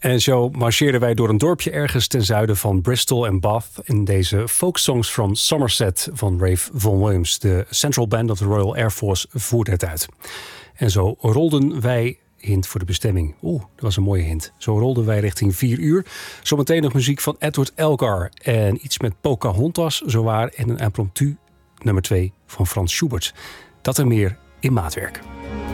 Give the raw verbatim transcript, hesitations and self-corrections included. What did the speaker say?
En zo marcheerden wij door een dorpje ergens ten zuiden van Bristol en Bath in deze Folk Songs from Somerset van Ralph Vaughan Williams. De Central Band of the Royal Air Force voerde het uit. En zo rolden wij, hint voor de bestemming. Oeh, dat was een mooie hint. Zo rolden wij richting vier uur. Zometeen nog muziek van Edward Elgar en iets met Pocahontas, zowaar, en een impromptu nummer twee van Frans Schubert. Dat en meer in Maatwerk.